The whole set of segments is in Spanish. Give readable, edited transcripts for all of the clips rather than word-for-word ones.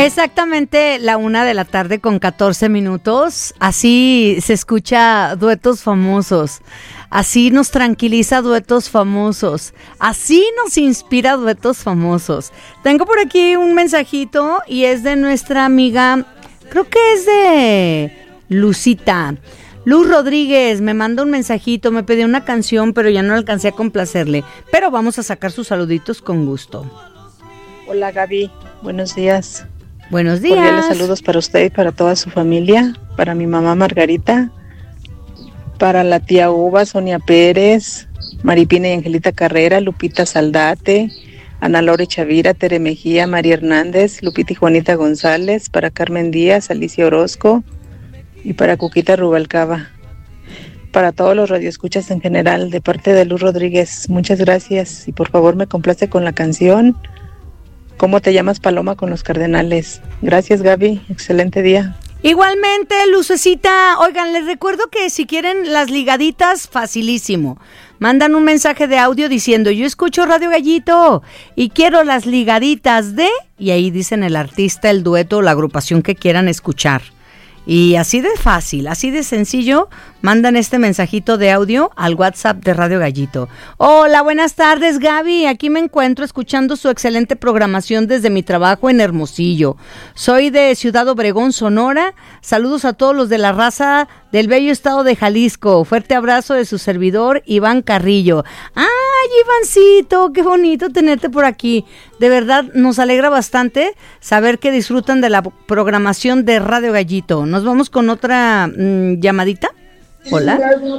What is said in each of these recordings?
Exactamente la 1:14 p.m. Así se escucha Duetos Famosos. Así nos tranquiliza Duetos Famosos. Así nos inspira Duetos Famosos. Tengo por aquí un mensajito y es de nuestra amiga, creo que es de Lucita. Luz Rodríguez me manda un mensajito, me pidió una canción, pero ya no alcancé a complacerle. Pero vamos a sacar sus saluditos con gusto. Hola Gaby, buenos días. Buenos días. Cordiales saludos para usted y para toda su familia, para mi mamá Margarita, para la tía Uva, Sonia Pérez, Maripina y Angelita Carrera, Lupita Saldate, Ana Lore Chavira, Tere Mejía, María Hernández, Lupita y Juanita González, para Carmen Díaz, Alicia Orozco y para Cuquita Rubalcaba. Para todos los radioescuchas en general, de parte de Luz Rodríguez, muchas gracias y por favor me complace con la canción ¿Cómo te llamas, Paloma, con los Cardenales? Gracias, Gaby, excelente día. Igualmente, Lucecita. Oigan, les recuerdo que si quieren las ligaditas, facilísimo. Mandan un mensaje de audio diciendo, yo escucho Radio Gallito y quiero las ligaditas de... Y ahí dicen el artista, el dueto o la agrupación que quieran escuchar. Y así de fácil, así de sencillo, mandan este mensajito de audio al WhatsApp de Radio Gallito. Hola, buenas tardes, Gaby. Aquí me encuentro escuchando su excelente programación desde mi trabajo en Hermosillo. Soy de Ciudad Obregón, Sonora. Saludos a todos los de la raza del bello estado de Jalisco. Fuerte abrazo de su servidor, Iván Carrillo. ¡Ay, Ivancito! ¡Qué bonito tenerte por aquí! De verdad, nos alegra bastante saber que disfrutan de la programación de Radio Gallito. ¿Nos vamos con otra llamadita? Hola.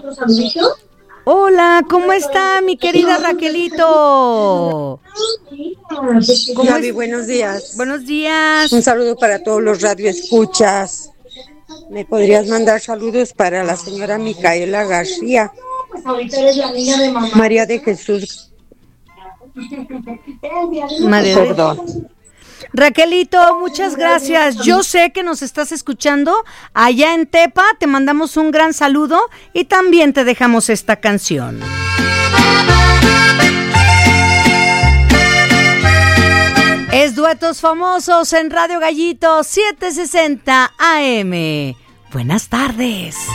Hola, ¿cómo está mi querida Raquelito? Gaby, buenos días. Buenos días. Un saludo para todos los radioescuchas. ¿Me podrías mandar saludos para la señora Micaela García? María de Jesús. Perdón. Raquelito, muchas gracias. Yo sé que nos estás escuchando allá en Tepa. Te mandamos un gran saludo y también te dejamos esta canción. Es Duetos Famosos en Radio Gallito 760 AM. Buenas tardes.